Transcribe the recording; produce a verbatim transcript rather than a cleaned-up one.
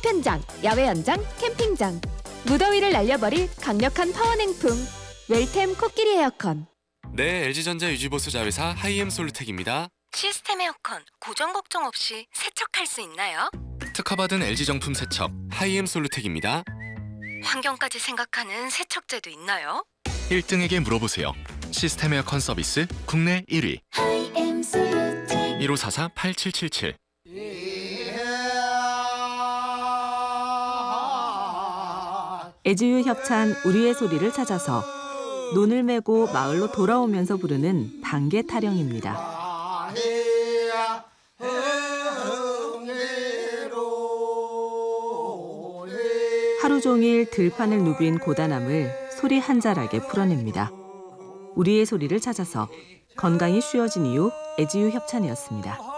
파편장, 야외 연장, 캠핑장. 무더위를 날려버릴 강력한 파워냉풍. 웰템 코끼리 에어컨. 네, 엘지전자 유지보수 자회사 하이엠 솔루텍입니다. 시스템 에어컨 고장 걱정 없이 세척할 수 있나요? 특허받은 엘지 정품 세척 하이엠 솔루텍입니다. 환경까지 생각하는 세척제도 있나요? 일 등에게 물어보세요. 시스템 에어컨 서비스 국내 일 위. 일오사사 팔칠칠칠. 애지유 협찬 우리의 소리를 찾아서 논을 메고 마을로 돌아오면서 부르는 단계 타령입니다. 하루 종일 들판을 누빈 고단함을 소리 한 자락에 풀어냅니다. 우리의 소리를 찾아서 건강이 쉬워진 이유 애지유 협찬이었습니다.